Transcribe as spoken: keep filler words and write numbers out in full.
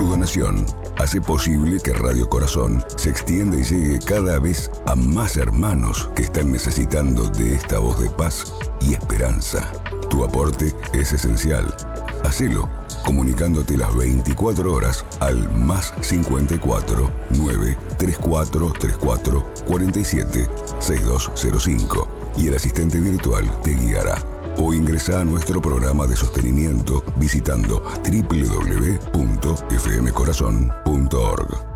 Tu donación hace posible que Radio Corazón se extienda y llegue cada vez a más hermanos que están necesitando de esta voz de paz y esperanza. Tu aporte es esencial. Hacelo comunicándote las veinticuatro horas al más cincuenta y cuatro, nueve treinta y cuatro treinta y cuatro cuarenta y siete sesenta y dos cero cinco y el asistente virtual te guiará. O ingresa a nuestro programa de sostenimiento visitando doble u doble u doble u punto f m corazón punto org.